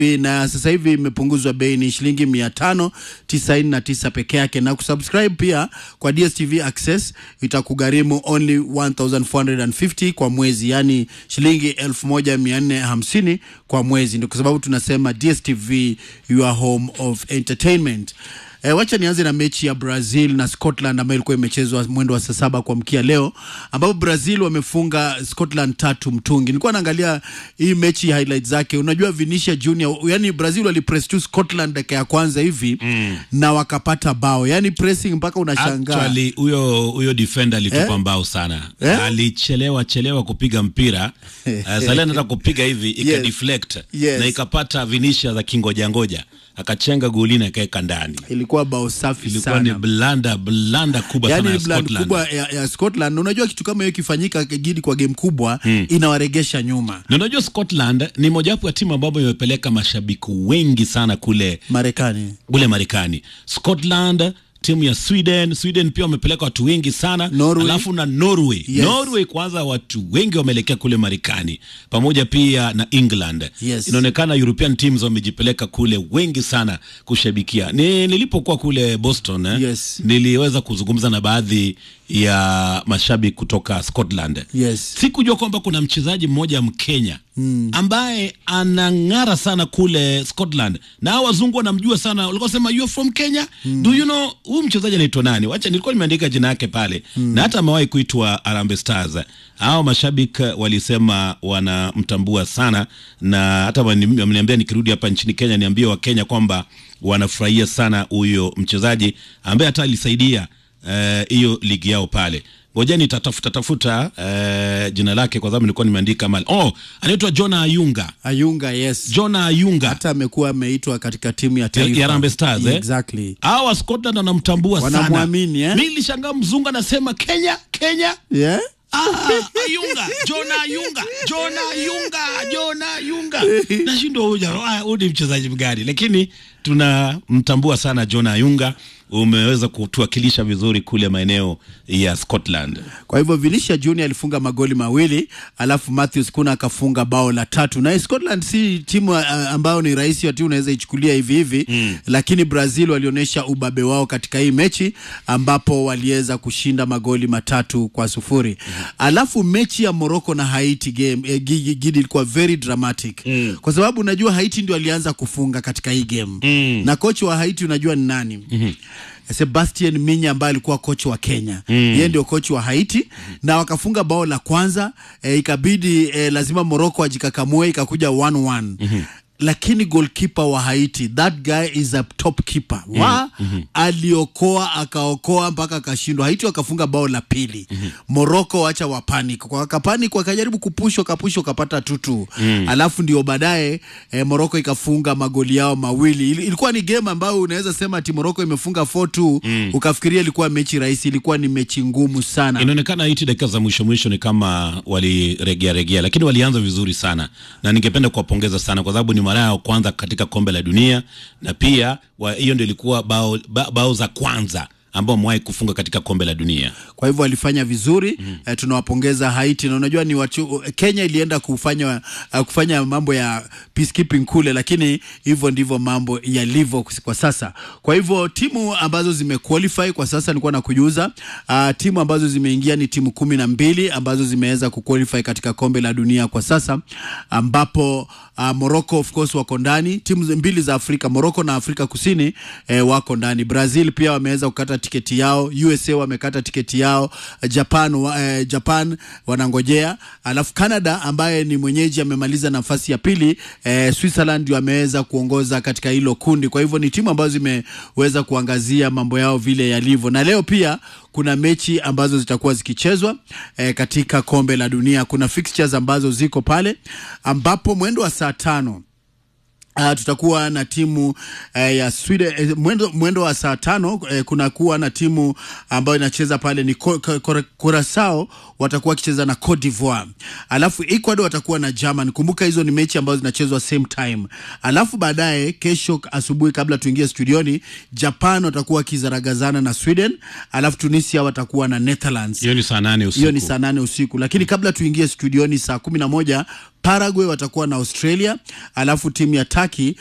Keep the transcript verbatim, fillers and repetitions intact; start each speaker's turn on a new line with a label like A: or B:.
A: na sasa hivi imepunguzwa bei, ni shilingi mia tano tisaini na tisa peke yake, na kusubscribe pia kwa D S T V Access itakugharimu only one thousand four hundred fifty kwa mwezi, yani shilingi elfu moja mia nne hamsini kwa mwezi. Ndio kwa sababu tunasema D S T V, your home of entertainment. E, wacha nianze na mechi ya Brazil na Scotland ambayo ilikuwa imechezwa mwendo wa saa saba kwa mkia leo, ambapo Brazil wamefunga Scotland tatu mtungi. Nilikuwa naangalia hii mechi highlights zake. Unajua Vinicius Junior, yani Brazil walipress tu Scotland dakika ya kwanza hivi mm. na wakapata bao. Yani pressing mpaka unashangaa.
B: Actually huyo huyo defender alitupa mbao eh? sana. Eh? Alichelewa chelewa kupiga mpira. uh, Saleh anataka kupiga hivi ika yes. deflect
A: yes.
B: na ikapata Vinicius za kingoja ngoja. Akachenga golini akaeka ndani.
A: Ilikuwa bao safi
B: ilikuwa
A: sana.
B: Ilikuwa ni blanda blanda kubwa
A: yani
B: sana ya
A: Scotland. kubwa ya, ya Scotland. Unajua kitu kama hiyo kifanyika Gidi kwa game kubwa hmm. inawaregesha nyuma.
B: Na unajua Scotland ni mojawapo ya timu ambayo imepeleka mashabiki wengi sana kule
A: Marekani.
B: Kule Marekani. Scotland, timu ya Sweden, Sweden pia wamepeleka watu wengi sana.
A: Norway.
B: Alafu na Norway. Yes. Norway kwanza watu wengi wameelekea kule Marekani. Pamoja pia na England.
A: Yes.
B: Inaonekana European teams wamejipeleka kule wengi sana kushabikia. Ni, nilipokuwa kule Boston eh,
A: yes.
B: niliweza kuzungumza na baadhi ya mashabiki kutoka Scotland.
A: Yes.
B: Sikujua kwamba kuna mchezaji mmoja Mkenya mm. ambaye anang'ara sana kule Scotland. Na hao wazungu wanamjua sana. Walikuwa sema you are from Kenya? Mm. Do you know huyu mchezaji anaitwa nani? Wacha nilikuwa nimeandika jina yake pale. Mm. Na hata amewahi kuitwa Harambee Stars. Hao mashabiki walisema wanamtambua sana, na hata wameniambia nikirudi hapa nchini Kenya niambie wa Kenya kwamba wanafurahia sana huyo mchezaji ambaye hata alisaidia hiyo uh, ligi yao pale. Ngoja nitatafuta tafuta uh, jina lake kwa sababu nilikuwa nimeandika mali. Oh, anaitwa Jonah Ayunga.
A: Ayunga, yes.
B: Jonah Ayunga.
A: Hata amekuwa ameitwa katika timu ya taifa
B: ya Harambee Stars eh.
A: Exactly.
B: Hawa Scotland wanamtambua sana.
A: Wanamwamini eh.
B: Mimi nilishangaa mzungu anasema Kenya, Kenya.
A: Yeah.
B: Ah, Ayunga, Jonah Ayunga, Jonah Ayunga, Jonah Ayunga. Nashindwa huja, huyu ni mchezaji mgani, lakini tunamtambua sana Jonah Ayunga. Umeweza kutuwakilisha vizuri kule maeneo ya Scotland.
A: Kwa hivyo Vinicius Junior alifunga magoli mawili, alafu Matthews Kuna akafunga bao la tatu. Na Scotland si timu uh, ambayo ni rahisi wa timu unaweza ichukulia hivi hivi, mm. lakini Brazil walionyesha ubabe wao katika hii mechi ambapo waliweza kushinda magoli matatu kwa sufuri. Mm. Alafu mechi ya Morocco na Haiti game eh, Gidi ilikuwa very dramatic. Mm. Kwa sababu unajua Haiti ndio alianza kufunga katika hii game. Mm. Na kocha wa Haiti unajua ni nani? Mm-hmm. Sebastian Minya ambaye alikuwa kocha wa Kenya. Mm. Yeye ndio kocha wa Haiti. Mm. Na wakafunga bao la kwanza, e, ikabidi e, lazima Morocco ajikakamue, ikakuja one one. Mm-hmm. Lakini goalkeeper wa Haiti, that guy is a top keeper. Mm-hmm. Wa mm-hmm. aliokoa akaokoa mpaka akashindwa. Haiti wakafunga bao la pili. Mm-hmm. Morocco wacha wa panic. Kwa wakapanic wakajaribu kupusho kapusho kapata tutu. Mm. Alafu ndio baadaye eh, Morocco ikafunga magoli yao mawili. Il, ilikuwa ni game ambayo unaweza sema ati Morocco imefunga four two. Mm. Ukafikiria ilikuwa mechi rahisi, ilikuwa ni mechi ngumu sana.
B: Inaonekana Haiti dakika za mwisho mwisho ni kama waliregea regea, lakini walianza vizuri sana. Na ningependa kuwapongeza sana kwa sababu ni mara ya kwanza katika kombe la dunia, na pia hiyo ndio ilikuwa bao, ba, bao za kwanza ambao mwahi kufunga katika kombe la dunia.
A: Kwa hivyo walifanya vizuri. Mm. Eh, tunawapongeza Haiti. Na unajua ni watu, Kenya ilienda kufanya uh, kufanya mambo ya peacekeeping kule, lakini hivyo ndivyo mambo yalivyo kwa sasa. Kwa hivyo timu ambazo zimequalify kwa sasa nilikuwa nakujuza, uh, timu ambazo zimeingia ni timu kumi na mbili ambazo zimeweza kuqualify katika kombe la dunia kwa sasa, ambapo uh, Morocco of course wako ndani. Timu mbili za Afrika, Morocco na Afrika Kusini eh, wako ndani. Brazil pia wameweza kukata tiketi yao, U S A wamekata tiketi yao, Japan uh, Japan wanangojea, alafu Canada ambaye ni mwenyeji amemaliza nafasi ya pili, uh, Switzerland wameweza kuongoza katika hilo kundi. Kwa hivyo ni timu ambazo zimeweza kuangazia mambo yao vile yalivyo. Na leo pia kuna mechi ambazo zitakuwa zikichezwa eh, katika kombe la dunia. Kuna fixtures ambazo ziko pale, ambapo mwendo wa saa tano Uh, tutakuwa na timu uh, ya Sweden uh, mwendo, mwendo wa saa tano uh, kuna kuwa na timu ambayo inacheza pale ni Curaçao, watakuwa kicheza na Cote d'Ivoire. Alafu Ecuador watakuwa na German. Kumbuka hizo ni mechi ambazo zinachezwa same time. Alafu baadaye kesho asubuhi kabla tuingie studioni, Japan watakuwa kizaragazana na Sweden. Alafu Tunisia watakuwa na Netherlands.
B: Hiyo ni saa nane usiku.
A: Hiyo ni saa nane usiku. Lakini kabla tuingie studioni saa kumi na moja Paraguay watakuwa na Australia, alafu timu ya Turkey